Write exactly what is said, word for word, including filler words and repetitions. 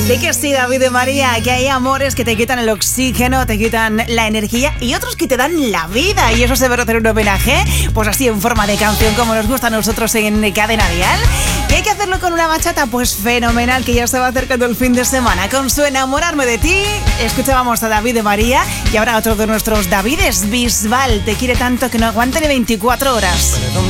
De que sí, David de María, que hay amores que te quitan el oxígeno, te quitan la energía y otros que te dan la vida. Y eso se debe hacer un homenaje, pues así en forma de canción, como nos gusta a nosotros en Cadena Dial. ¿Y hay que hacerlo con una bachata? Pues fenomenal, que ya se va acercando el fin de semana. Con su Enamorarme de ti, escuchábamos a David de María y ahora otro de nuestros Davides, Bisbal. Te quiere tanto que no aguanta ni veinticuatro horas.